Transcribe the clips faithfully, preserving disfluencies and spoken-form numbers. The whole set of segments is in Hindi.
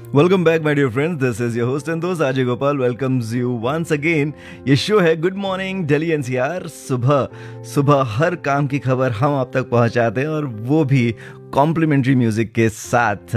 Welcome back my dear friends, this is your host and दोस्त Ajay Gopal welcomes you once again. ये शो है गुड मॉर्निंग दिल्ली एनसीआर। सुबह सुबह हर काम की खबर हम आप तक पहुंचाते हैं और वो भी कॉम्प्लीमेंट्री म्यूजिक के साथ।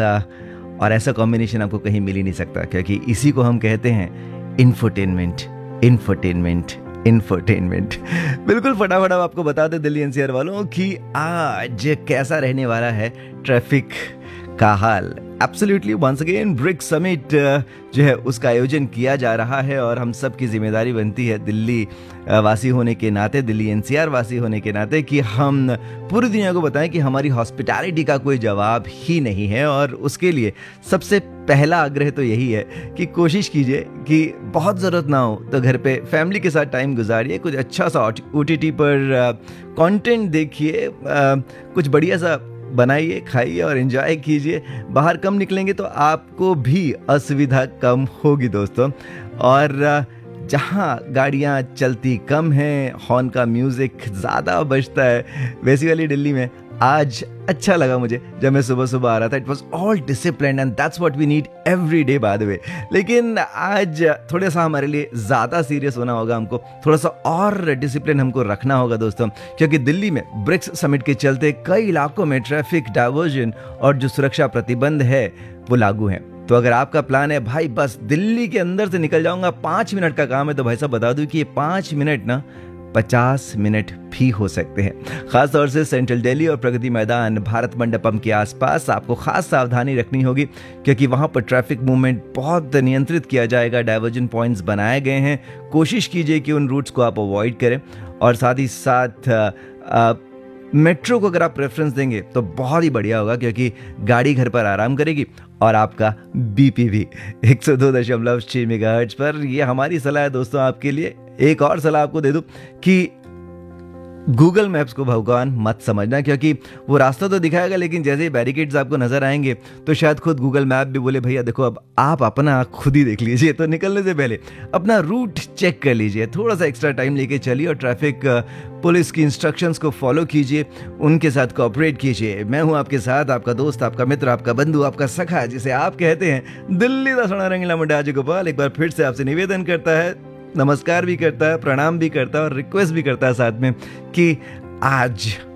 और ऐसा कॉम्बिनेशन आपको कहीं मिल ही नहीं सकता, क्योंकि इसी को हम कहते हैं इन्फोटेनमेंट इन्फोटेनमेंट इन्फोटेनमेंट। बिल्कुल फटाफट आपको बता दें दिल्ली एनसीआर वालों कि आज कैसा रहने वाला है ट्रैफिक का हाल। Absolutely once again BRICS summit जो है उसका आयोजन किया जा रहा है और हम सब की जिम्मेदारी बनती है दिल्ली वासी होने के नाते, दिल्ली एनसीआर वासी होने के नाते, कि हम पूरी दुनिया को बताएं कि हमारी हॉस्पिटैलिटी का कोई जवाब ही नहीं है। और उसके लिए सबसे पहला आग्रह तो यही है कि कोशिश कीजिए कि बहुत ज़रूरत ना हो तो घर पे फैमिली के साथ टाइम गुजारिए, कुछ अच्छा सा ओटीटी पर कंटेंट देखिए, कुछ बढ़िया सा बनाइए, खाइए और एंजॉय कीजिए। बाहर कम निकलेंगे तो आपको भी असुविधा कम होगी दोस्तों। और जहाँ गाड़ियाँ चलती कम हैं, हॉर्न का म्यूज़िक ज़्यादा बजता है, वैसी वाली दिल्ली में आज अच्छा लगा मुझे जब मैं सुबह सुबह आ रहा था। It was all discipline and that's what we need every day by the way. लेकिन आज थोड़ा सा हमारे लिए ज़्यादा सीरियस होना होगा, हमको थोड़ा सा और डिसिप्लिन हमको रखना होगा दोस्तों, क्योंकि दिल्ली में ब्रिक्स समिट के चलते कई इलाकों में ट्रैफिक डाइवर्जन और जो सुरक्षा प्रतिबंध है वो लागू है। तो अगर आपका प्लान है भाई बस दिल्ली के अंदर से निकल जाऊंगा, पाँच मिनट का काम है, तो भाई साहब बता दूं कि ये पाँच मिनट ना पचास मिनट भी हो सकते हैं। खासतौर से सेंट्रल दिल्ली और प्रगति मैदान, भारत मंडपम के आसपास आपको खास सावधानी रखनी होगी, क्योंकि वहां पर ट्रैफिक मूवमेंट बहुत नियंत्रित किया जाएगा। डाइवर्जन पॉइंट्स बनाए गए हैं, कोशिश कीजिए कि उन रूट्स को आप अवॉइड करें। और साथ ही साथ आ, आ, मेट्रो को अगर आप प्रेफरेंस देंगे तो बहुत ही बढ़िया होगा, क्योंकि गाड़ी घर पर आराम करेगी और आपका बीपी भी एक सौ दो दशमलव छह मेगाहर्ट्ज पर। ये हमारी सलाह है दोस्तों आपके लिए। एक और सलाह आपको दे दूं कि गूगल मैप्स को भगवान मत समझना, क्योंकि वो रास्ता तो दिखाएगा, लेकिन जैसे ही बैरिकेड्स आपको नजर आएंगे तो शायद खुद गूगल मैप भी बोले भैया देखो अब आप अपना खुद ही देख लीजिए। तो निकलने से पहले अपना रूट चेक कर लीजिए, थोड़ा सा एक्स्ट्रा टाइम लेके चलिए और ट्रैफिक पुलिस की इंस्ट्रक्शंस को फॉलो कीजिए, उनके साथ कोऑपरेट कीजिए। मैं हूं आपके साथ, आपका दोस्त, आपका मित्र, आपका बंधु, आपका सखा, जिसे आप कहते हैं दिल्ली दा सोना रंगीला मुंडा अजय गोपाल। एक बार फिर से आपसे निवेदन करता है, नमस्कार भी करता है, प्रणाम भी करता है और रिक्वेस्ट भी करता है साथ में कि आज